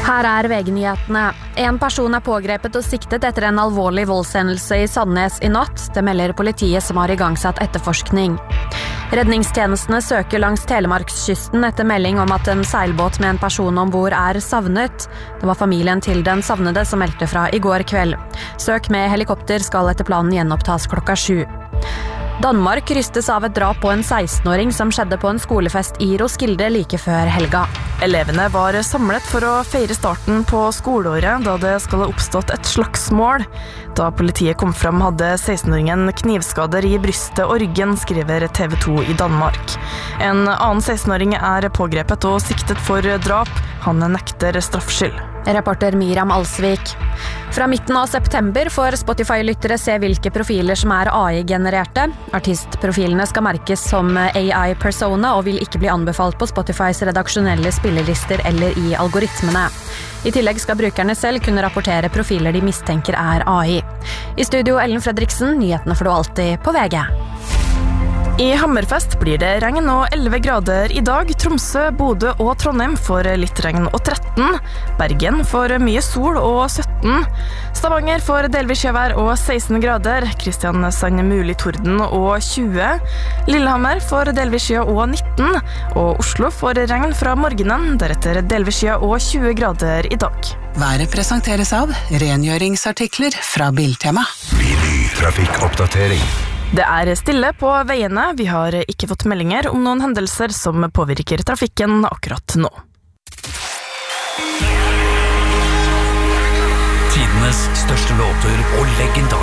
Her VG-nyhetene. En person pågrepet og siktet etter en alvorlig voldshendelse I Sandnes I natt. Det melder politiet som har igangsatt etterforskning. Redningstjenestene søker langs Telemarkskysten etter melding om at en seilbåt med en person ombord savnet. Det var familien til den savnede som meldte fra I går kveld. Søk med helikopter skal etter planen gjenopptas klokka 7. Danmark rystes av et drap på en 16-åring som skjedde på en skolefest I Roskilde like før helga. Elevene var samlet for å feire starten på skoleåret da det skal ha oppstått et slagsmål. Da politiet kom fram hadde 16-åringen knivskader I brystet og ryggen, skriver TV 2 I Danmark. En annen 16-åring pågrepet og siktet for drap. Han nekter straffskyld. Reporter Miriam Alsvik. Fra midten av september får Spotify-lyttere se hvilke profiler som AI-genererte. Artistprofilene skal merkes som AI-persona og vil ikke bli anbefalt på Spotifys redaksjonelle spillelister eller I algoritmene. I tillegg skal brukerne selv kunne rapportere profiler de mistenker AI. I studio Ellen Fredriksen, nyhetene får du alltid på VG. I Hammerfest blir det regn og 11 grader I dag. Tromsø, Bodø og Trondheim får litt regn og 13. Bergen får mye sol og 17. Stavanger får delvis sjøvær og 16 grader. Kristiansand mulig torden og 20. Lillehammer får delvis sjø og 19. Og Oslo får regn fra morgenen, deretter delvis sjø og 20 grader I dag. Været presenteres av rengjøringsartikler fra Biltema. Trafikkoppdatering. Det stille på veiene. Vi har ikke fått meldinger om noen hendelser som påvirker trafikken akkurat nå. Tidenes største låter og legendariske